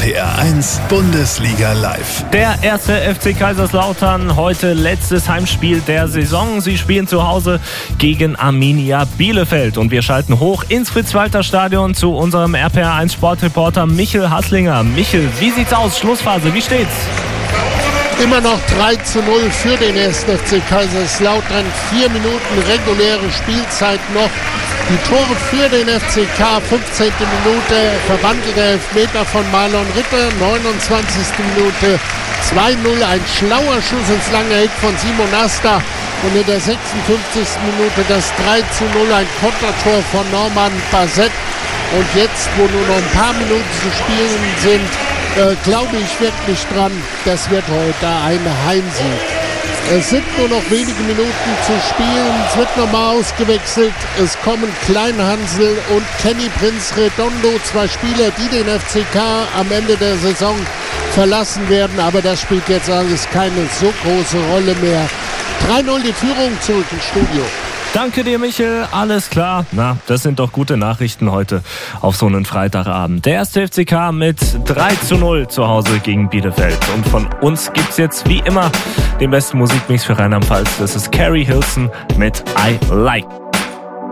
RPR1 Bundesliga live. Der erste FC Kaiserslautern, heute letztes Heimspiel der Saison. Sie spielen zu Hause gegen Arminia Bielefeld. Und wir schalten hoch ins Fritz-Walter-Stadion zu unserem RPR1 Sportreporter Michel Hasslinger. Michel, wie sieht's aus? Schlussphase, wie steht's? Immer noch 3:0 für den 1. FC Kaiserslautern. 4 Minuten reguläre Spielzeit noch. Die Tore für den FCK, 15. Minute, verwandelter Elfmeter von Marlon Ritter, 29. Minute 2:0, ein schlauer Schuss ins lange Eck von Simon Asta und in der 56. Minute das 3:0, ein Kontertor von Norman Basset. Und jetzt, wo nur noch ein paar Minuten zu spielen sind, glaube ich wirklich dran, das wird heute ein Heimsieg. Es sind nur noch wenige Minuten zu spielen. Es wird nochmal ausgewechselt. Es kommen Kleinhansel und Kenny Prinz Redondo, zwei Spieler, die den FCK am Ende der Saison verlassen werden. Aber das spielt jetzt alles keine so große Rolle mehr. 3:0 die Führung, zurück ins Studio. Danke dir, Michel. Alles klar. Na, das sind doch gute Nachrichten heute auf so einen Freitagabend. Der erste FCK mit 3:0 zu Hause gegen Bielefeld. Und von uns gibt's jetzt wie immer den besten Musikmix für Rheinland-Pfalz. Das ist Carrie Hilson mit I Like.